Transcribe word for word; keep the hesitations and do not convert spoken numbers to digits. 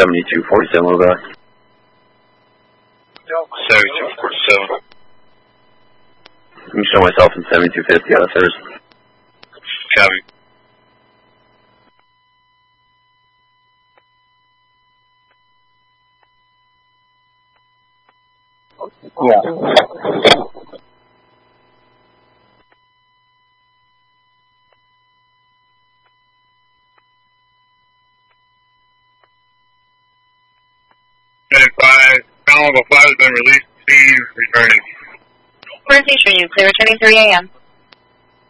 seventy-two forty-seven, what about? seventy-two forty-seven. Let me show myself in seventy-two fifty out of service. Copy. Yeah. five, Column five has been released. Steve returning. Where's Eastern? You clear returning three A M